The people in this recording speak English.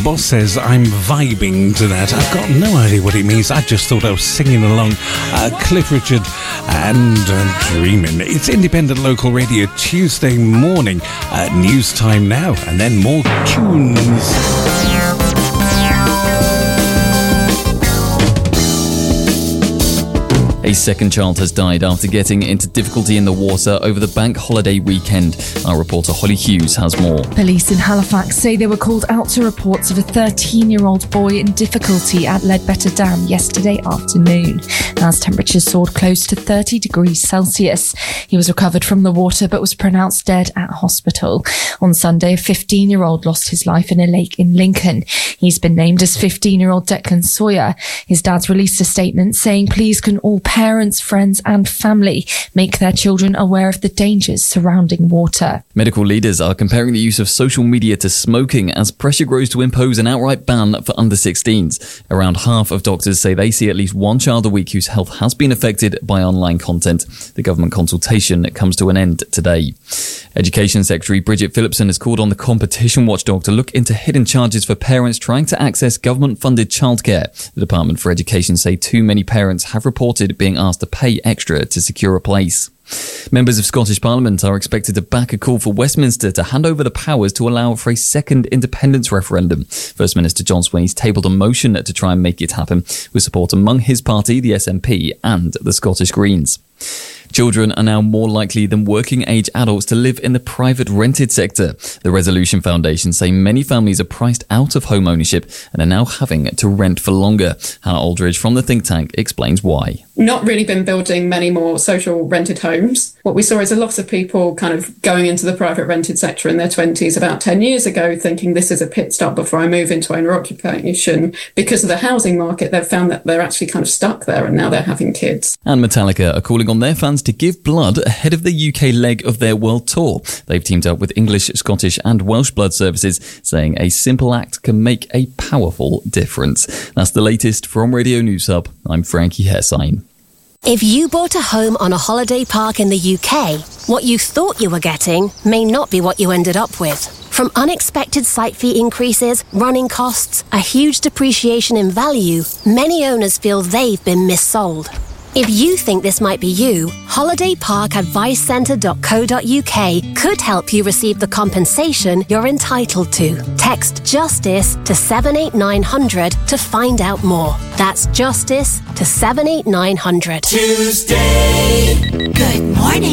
boss says I'm vibing to that. I've got no idea what it means. I just thought I was singing along. Cliff Richard and Dreaming. It's independent local radio Tuesday morning. News time now, and then more tunes. A second child has died after getting into difficulty in the water over the bank holiday weekend. Our reporter Holly Hughes has more. Police in Halifax say they were called out to reports of a 13-year-old boy in difficulty at Ledbetter Dam yesterday afternoon, as temperatures soared close to 30 degrees Celsius. He was recovered from the water but was pronounced dead at hospital. On Sunday, a 15-year-old lost his life in a lake in Lincoln. He's been named as 15-year-old Declan Sawyer. His dad's released a statement saying, "Please can all parents, friends and family make their children aware of the dangers surrounding water." Medical leaders are comparing the use of social media to smoking as pressure grows to impose an outright ban for under 16s. Around half of doctors say they see at least one child a week whose health has been affected by online content. The government consultation comes to an end today. Education Secretary Bridget Phillipson has called on the competition watchdog to look into hidden charges for parents trying to access government-funded childcare. The Department for Education say too many parents have reported being asked to pay extra to secure a place. Members of Scottish Parliament are expected to back a call for Westminster to hand over the powers to allow for a second independence referendum. First Minister John Swain's tabled a motion to try and make it happen, with support among his party, the SNP, and the Scottish Greens. Children are now more likely than working-age adults to live in the private rented sector. The Resolution Foundation say many families are priced out of home ownership and are now having to rent for longer. Hannah Aldridge from the think tank explains why. Not really been building many more social rented homes. What we saw is a lot of people kind of going into the private rented sector in their 20s about 10 years ago, thinking this is a pit stop before I move into owner occupation. Because of the housing market, they've found that they're actually kind of stuck there and now they're having kids. And Metallica are calling on their fans to give blood ahead of the UK leg of their world tour. They've teamed up with English, Scottish and Welsh blood services, saying a simple act can make a powerful difference. That's the latest from Radio News Hub. I'm Frankie Hessine. If you bought a home on a holiday park in the UK, what you thought you were getting may not be what you ended up with. From unexpected site fee increases, running costs, a huge depreciation in value, many owners feel they've been missold. If you think this might be you, holidayparkadvicecentre.co.uk could help you receive the compensation you're entitled to. Text JUSTICE to 78900 to find out more. That's JUSTICE to 78900. Tuesday. Good morning.